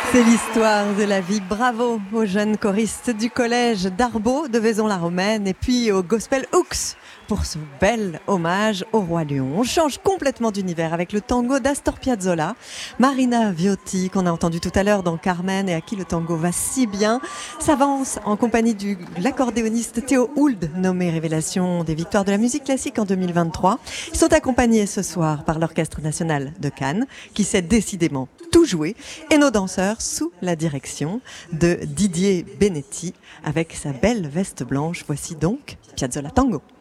C'est l'histoire de la vie. Bravo aux jeunes choristes du collège d'Arbaud de Vaison-la-Romaine et puis au Gospel Hooks pour ce bel hommage au Roi Lion. On change complètement d'univers avec le tango d'Astor Piazzolla, Marina Viotti qu'on a entendu tout à l'heure dans Carmen et à qui le tango va si bien, s'avance en compagnie de l'accordéoniste Théo Hould, nommé Révélation des victoires de la musique classique en 2023. Ils sont accompagnés ce soir par l'Orchestre national de Cannes qui sait décidément tout jouer et nos danseurs sous la direction de Didier Benetti avec sa belle veste blanche. Voici donc Piazzolla Tango.